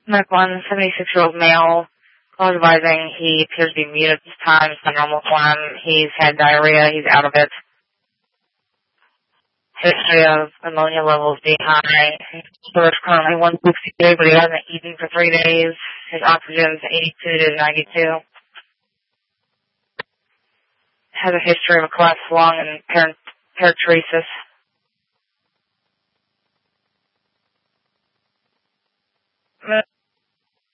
Medical one, 76-year-old male. Call advising he appears to be mute at this time. It's not normal for him. He's had diarrhea. He's out of it. History of ammonia levels being high. Blood currently 162, but he hasn't eaten for 3 days. His oxygen's 82 to 92. Has a history of a collapsed lung and parateresis.